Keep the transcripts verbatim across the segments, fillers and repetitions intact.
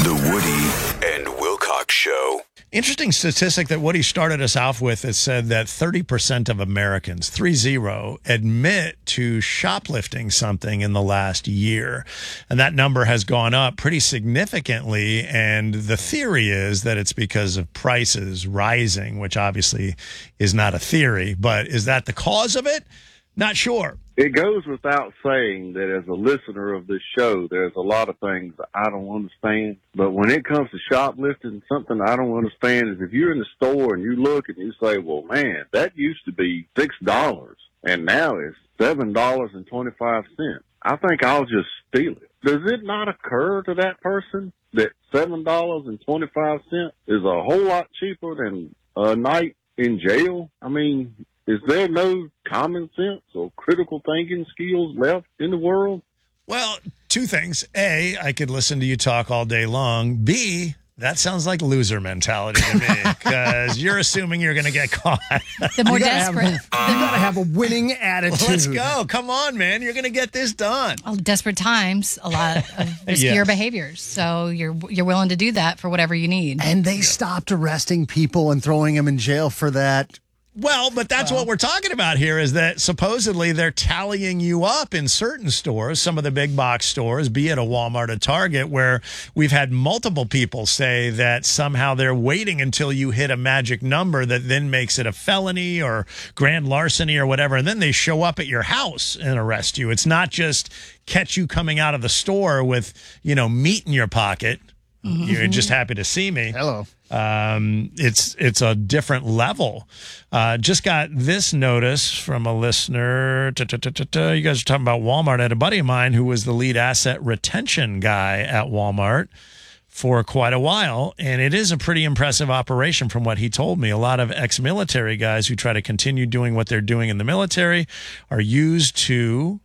The Woody and Wilcox Show. Interesting statistic that Woody started us off with that said that thirty percent of Americans, three zero, admit to shoplifting something in the last year. And that number has gone up pretty significantly. And the theory is that it's because of prices rising, which obviously is not a theory. But is that the cause of it? Not sure. It goes without saying that as a listener of this show, there's a lot of things I don't understand. But when it comes to shoplifting, something I don't understand is if you're in the store and you look and you say, well, man, that used to be six dollars and now it's seven dollars and twenty-five cents. I think I'll just steal it. Does it not occur to that person that seven dollars and twenty-five cents is a whole lot cheaper than a night in jail? I mean, is there no common sense or critical thinking skills left in the world? Well, two things. A, I could listen to you talk all day long. B, that sounds like loser mentality to me because you're assuming you're going to get caught. The more You gotta desperate. Have, you got to have a winning attitude. Let's go. Come on, man. You're going to get this done. Well, desperate times, a lot of riskier Yes. behaviors. So you're you're willing to do that for whatever you need. And they stopped arresting people and throwing them in jail for that. Well, but that's what we're talking about here is that supposedly they're tallying you up in certain stores, some of the big box stores, be it a Walmart, a Target, where we've had multiple people say that somehow they're waiting until you hit a magic number that then makes it a felony or grand larceny or whatever. And then they show up at your house and arrest you. It's not just catch you coming out of the store with, you know, meat in your pocket. Mm-hmm. You're just happy to see me. Hello. Um, it's it's a different level. Uh, just got this notice from a listener. Ta-ta-ta-ta-ta. You guys are talking about Walmart. I had a buddy of mine who was the lead asset retention guy at Walmart for quite a while, and it is a pretty impressive operation from what he told me. A lot of ex-military guys who try to continue doing what they're doing in the military are used to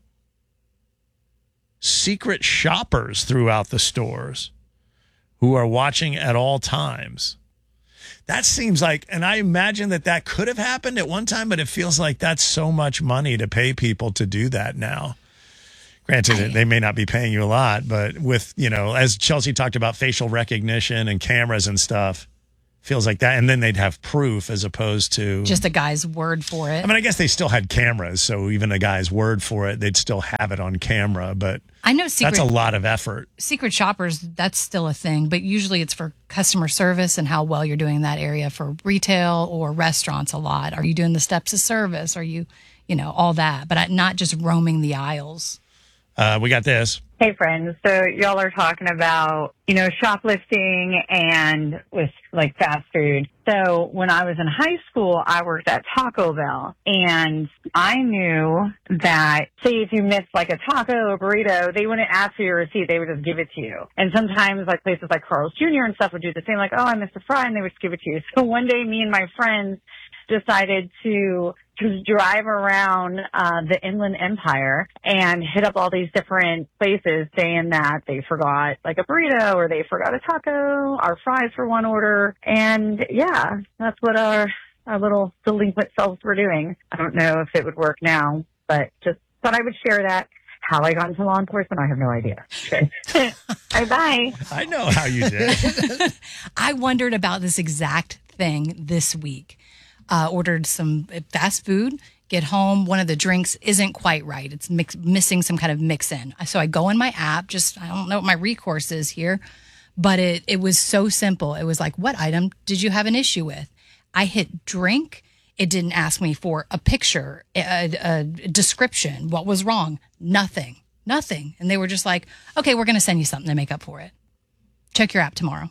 secret shoppers throughout the stores who are watching at all times. That seems like, and I imagine that that could have happened at one time, but it feels like that's so much money to pay people to do that now. Granted, I, they may not be paying you a lot, but with, you know, as Chelsea talked about facial recognition and cameras and stuff, feels like that. And then they'd have proof as opposed to just a guy's word for it. I mean, I guess they still had cameras, so even a guy's word for it, they'd still have it on camera, but I know secret, that's a lot of effort. Secret shoppers, that's still a thing, but usually it's for customer service and how well you're doing in that area. For retail or restaurants a lot. Are you doing the steps of service? Are you, you know, all that, but not just roaming the aisles. Uh, we got this. Hey, friends. So y'all are talking about, you know, shoplifting and with like fast food. So when I was in high school, I worked at Taco Bell, and I knew that, say, if you missed like a taco or burrito, they wouldn't ask for your receipt. They would just give it to you. And sometimes like places like Carl's Junior and stuff would do the same, like, oh, I missed a fry, and they would just give it to you. So one day me and my friends decided to to drive around uh, the Inland Empire and hit up all these different places saying that they forgot like a burrito or they forgot a taco, our fries for one order. And yeah, that's what our, our little delinquent selves were doing. I don't know if it would work now, but just thought I would share that. How I got into law enforcement, I have no idea. Okay. Bye-bye. I know how you did. I wondered about this exact thing this week. Uh, ordered some fast food, get home, one of the drinks isn't quite right. It's mix, missing some kind of mix in. So I go in my app, just, I don't know what my recourse is here, but it, it was so simple. It was like, what item did you have an issue with? I hit drink. It didn't ask me for a picture, a, a description, what was wrong. Nothing, nothing. And they were just like, okay, we're going to send you something to make up for it. Check your app tomorrow.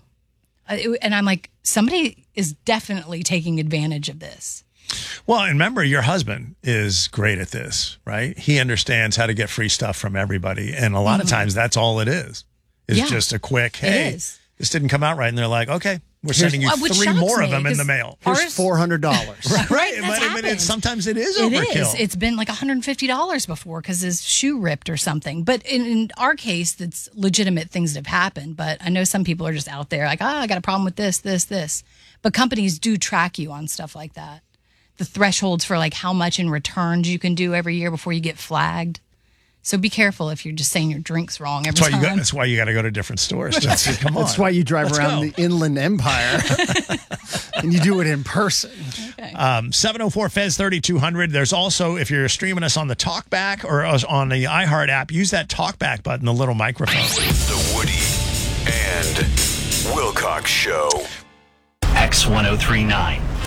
And I'm like, somebody is definitely taking advantage of this. Well, and remember, your husband is great at this, right? He understands how to get free stuff from everybody. And a lot mm-hmm. of times that's all it is. It's yeah, just a quick, hey, this didn't come out right. And they're like, okay, we're sending you Here's, three more me, of them in the mail. Here's four hundred dollars. right. right But I mean, it's, sometimes it is it overkill. Is. It's been like one hundred fifty dollars before because his shoe ripped or something. But in, in our case, that's legitimate things that have happened. But I know some people are just out there like, oh, I got a problem with this, this, this. But companies do track you on stuff like that. The thresholds for like how much in returns you can do every year before you get flagged. So be careful if you're just saying your drink's wrong every That's why time. you got. That's why you got to go to different stores. Just, come on. That's why you drive Let's around go. the Inland Empire and you do it in person. Okay. Um, seven oh four F E Z thirty-two hundred. There's also, if you're streaming us on the TalkBack or us on the iHeart app, use that TalkBack button, the little microphone. The Woody and Wilcox Show. X ten thirty-nine.